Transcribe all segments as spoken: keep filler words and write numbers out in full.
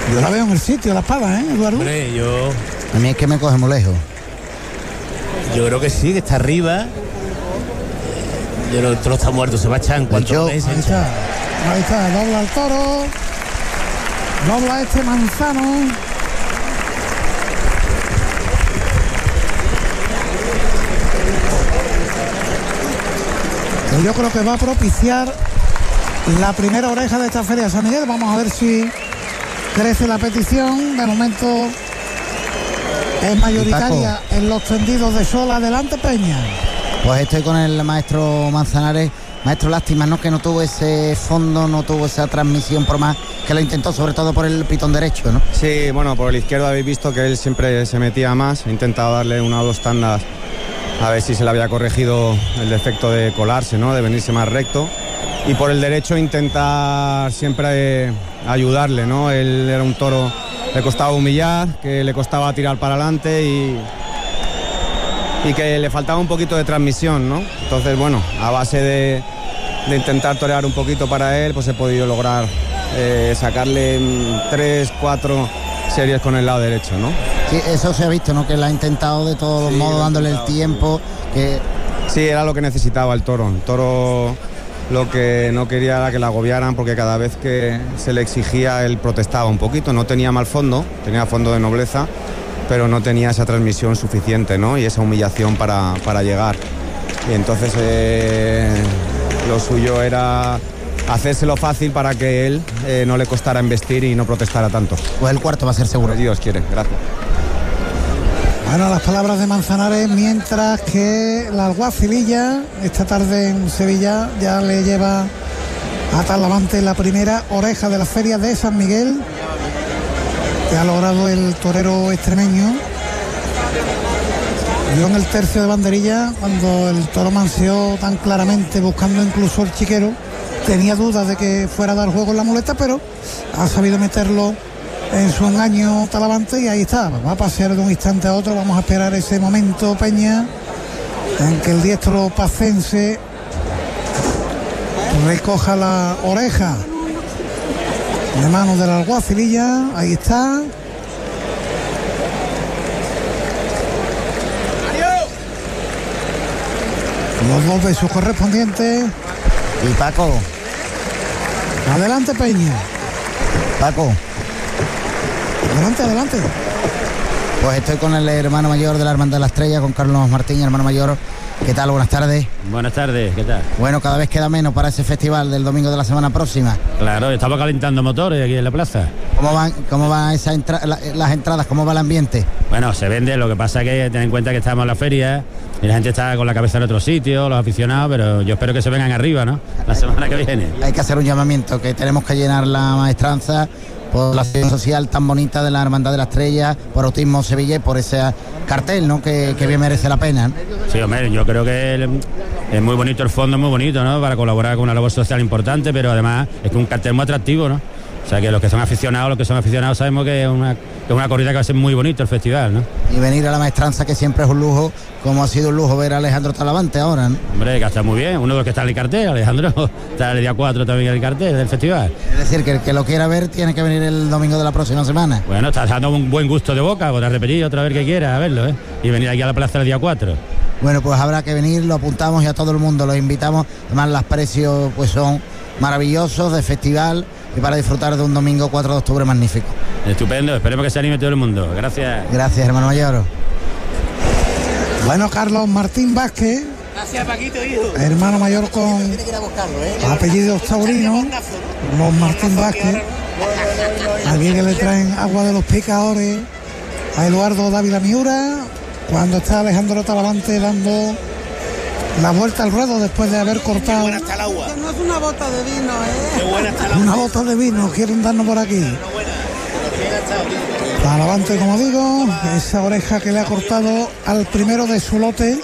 Yo la veo en el sitio, la espada, ¿eh, Eduardo? Hombre, yo... A mí es que me coge muy lejos. Yo creo que sí, que está arriba. Yo creo que el toro está muerto, se va a echar en cuanto Ahí está, ahí está, dobla el toro. Dobla este Manzano. Yo creo que va a propiciar la primera oreja de esta Feria de San Miguel. Vamos a ver si crece la petición. De momento es mayoritaria en los tendidos de sol. Adelante, Peña. Pues estoy con el maestro Manzanares. Maestro, lástima, ¿no? Que no tuvo ese fondo, no tuvo esa transmisión, por más que lo intentó, sobre todo por el pitón derecho, ¿no? Sí, bueno, por el izquierdo habéis visto que él siempre se metía más. He intentado darle una o dos tandas a ver si se le había corregido el defecto de colarse, ¿no? De venirse más recto. Y por el derecho intentar siempre ayudarle, ¿no? Él era un toro, le costaba humillar, que le costaba tirar para adelante y, y que le faltaba un poquito de transmisión, ¿no? Entonces, bueno, a base de, de intentar torear un poquito para él, pues he podido lograr eh, sacarle tres, cuatro series con el lado derecho, ¿no? Sí, eso se ha visto, ¿no? Que la ha intentado de todos los Sí, modos, dándole el tiempo. Que... Sí, era lo que necesitaba el toro. El toro lo que no quería era que la agobiaran, porque cada vez que se le exigía él protestaba un poquito. No tenía mal fondo, tenía fondo de nobleza, pero no tenía esa transmisión suficiente, ¿no? Y esa humillación para, para llegar. Y entonces eh, lo suyo era hacérselo fácil para que él eh, no le costara embestir y no protestara tanto. Pues el cuarto va a ser seguro. Si Dios quiere, gracias. Bueno, las palabras de Manzanares, mientras que la alguacililla esta tarde en Sevilla ya le lleva a Talavante la primera oreja de la Feria de San Miguel, que ha logrado el torero extremeño. Yo en el tercio de banderilla, cuando el toro manseó tan claramente, buscando incluso el chiquero, tenía dudas de que fuera a dar juego en la muleta, pero ha sabido meterlo en su engaño Talavante y ahí está, va a pasear de un instante a otro. Vamos a esperar ese momento, Peña, en que el diestro pacense recoja la oreja de manos de la alguacililla. Ahí está. Los dos besos correspondientes. Y Paco. Adelante, Peña. Paco. Adelante, adelante. Pues estoy con el hermano mayor de la Hermandad de la Estrella, con Carlos Martín, hermano mayor. ¿Qué tal? Buenas tardes. Buenas tardes, ¿qué tal? Bueno, cada vez queda menos para ese festival del domingo de la semana próxima. Claro, estamos calentando motores aquí en la plaza. ¿Cómo van, cómo van esa entra la, las entradas? ¿Cómo va el ambiente? Bueno, se vende, lo que pasa es que ten en cuenta que estamos en la feria y la gente está con la cabeza en otro sitio, los aficionados, pero yo espero que se vengan arriba, ¿no? La semana que viene. Hay que hacer un llamamiento, que tenemos que llenar la maestranza por la acción social tan bonita de la Hermandad de la Estrella, por Autismo Sevilla y por ese cartel, ¿no? Que, que bien merece la pena. Sí, hombre, yo creo que el, es muy bonito el fondo, es muy bonito, ¿no? Para colaborar con una labor social importante, pero además es que un cartel muy atractivo, ¿no? O sea, que los que son aficionados, los que son aficionados sabemos que es una, que es una corrida que va a ser muy bonito el festival, ¿no? Y venir a la maestranza, que siempre es un lujo, como ha sido un lujo ver a Alejandro Talavante ahora, ¿no? Hombre, que está muy bien, uno de los que está en el cartel, Alejandro, está el día cuatro también en el cartel del festival. Es decir, que el que lo quiera ver tiene que venir el domingo de la próxima semana. Bueno, está dando un buen gusto de boca, voy a repetir otra vez que quiera a verlo, ¿eh? Y venir aquí a la plaza el día cuatro. Bueno, pues habrá que venir, lo apuntamos y a todo el mundo lo invitamos. Además, los precios pues son maravillosos, de festival, y para disfrutar de un domingo cuatro de octubre magnífico. Estupendo, esperemos que se anime todo el mundo. Gracias. Gracias, hermano mayor. Bueno, Carlos Martín Vázquez. Gracias, Paquito, hijo. Hermano mayor con apellidos taurinos, los Martín Vázquez. Aquí que le traen agua de los picadores a Eduardo Dávila Miura, cuando está Alejandro Talavante dando la vuelta al ruedo después de haber cortado. Qué buena está el agua. No es una bota de vino, ¿eh? Qué buena está el agua. Una bota de vino quieren darnos por aquí. Talavante, como digo, esa oreja que le ha cortado al primero de su lote.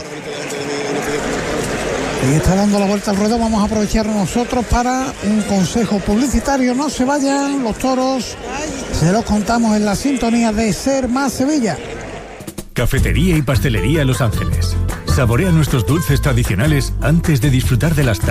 Y está dando la vuelta al ruedo. Vamos a aprovechar nosotros para un consejo publicitario. No se vayan los toros, se los contamos en la sintonía de Ser Más Sevilla. Cafetería y pastelería Los Ángeles. Saborea nuestros dulces tradicionales antes de disfrutar de las